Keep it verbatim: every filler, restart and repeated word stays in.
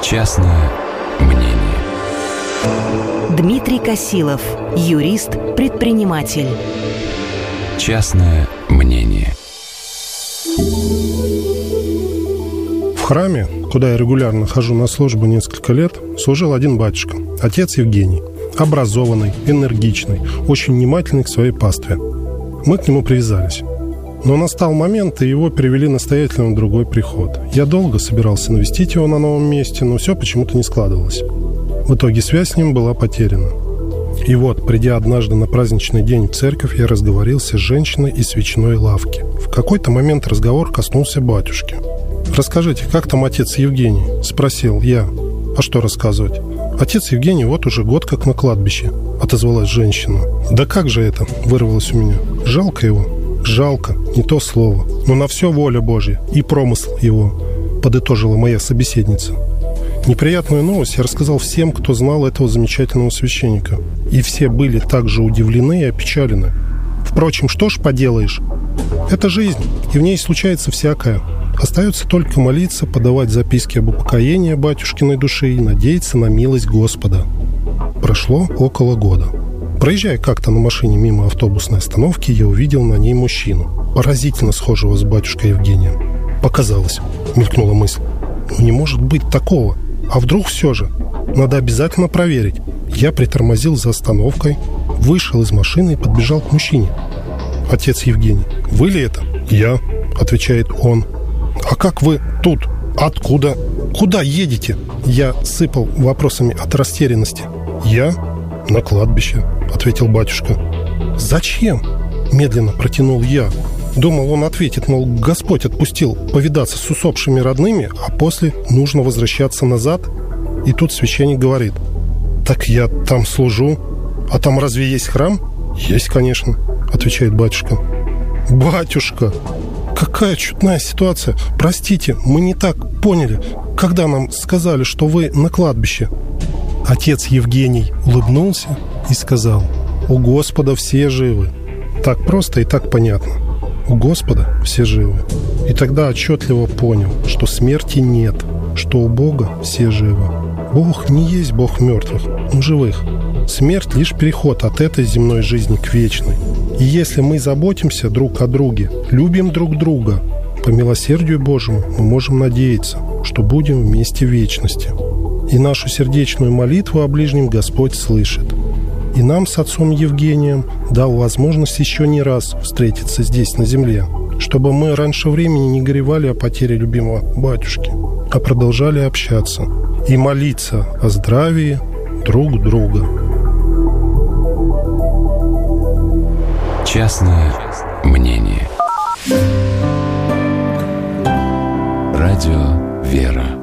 Частное мнение. Дмитрий Косилов, юрист, предприниматель. Частное мнение. В храме, куда я регулярно хожу на службу несколько лет, служил один батюшка, отец Евгений. Образованный, энергичный, очень внимательный к своей пастве. Мы к нему привязались. Но настал момент, и его перевели настоятелем в другой приход. Я долго собирался навестить его на новом месте, но все почему-то не складывалось. В итоге связь с ним была потеряна. И вот, придя однажды на праздничный день в церковь, я разговорился с женщиной из свечной лавки. В какой-то момент разговор коснулся батюшки. «Расскажите, как там отец Евгений?» – спросил я. «А что рассказывать?» «Отец Евгений вот уже год как на кладбище», – отозвалась женщина. «Да как же это?» – вырвалось у меня. «Жалко его». «Жалко, не то слово. Но на все воля Божья и промысл его», – подытожила моя собеседница. Неприятную новость я рассказал всем, кто знал этого замечательного священника. И все были также удивлены и опечалены. Впрочем, что ж поделаешь? Это жизнь, и в ней случается всякое. Остается только молиться, подавать записки об упокоении батюшкиной души и надеяться на милость Господа. Прошло около года. Проезжая как-то на машине мимо автобусной остановки, я увидел на ней мужчину, поразительно схожего с батюшкой Евгением. «Показалось», — мелькнула мысль. «Ну не может быть такого. А вдруг все же? Надо обязательно проверить». Я притормозил за остановкой, вышел из машины и подбежал к мужчине. «Отец Евгений, вы ли это?» «Я», — отвечает он. «А как вы тут? Откуда? Куда едете?» Я сыпал вопросами от растерянности. «Я на кладбище», — ответил батюшка. «Зачем?» — медленно протянул я. Думал, он ответит, мол, Господь отпустил повидаться с усопшими родными, а после нужно возвращаться назад. И тут священник говорит: «Так я там служу. А там разве есть храм?» «Есть, конечно», — отвечает батюшка. «Батюшка, какая чудная ситуация. Простите, мы не так поняли, когда нам сказали, что вы на кладбище». Отец Евгений улыбнулся и сказал: «У Господа все живы». Так просто и так понятно. У Господа все живы. И тогда отчетливо понял, что смерти нет, что у Бога все живы. Бог не есть Бог мертвых, но живых. Смерть — лишь переход от этой земной жизни к вечной. И если мы заботимся друг о друге, любим друг друга, по милосердию Божьему мы можем надеяться, что будем вместе в вечности. И нашу сердечную молитву о ближнем Господь слышит. И нам с отцом Евгением дал возможность еще не раз встретиться здесь, на земле, чтобы мы раньше времени не горевали о потере любимого батюшки, а продолжали общаться и молиться о здравии друг друга. Частное мнение. Радио «Вера».